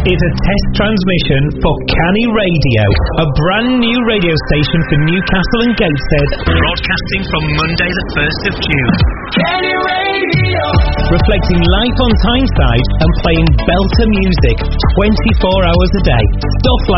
is a test transmission for Canny Radio, a brand new radio station for Newcastle and Gateshead, broadcasting from Monday the 1st of June. Canny Radio! Reflecting life on Tyneside and playing belter music 24 hours a day. Stuff like